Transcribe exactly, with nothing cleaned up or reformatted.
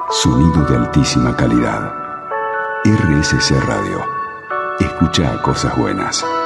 Sonido de altísima calidad. R S C Radio. Escucha cosas buenas.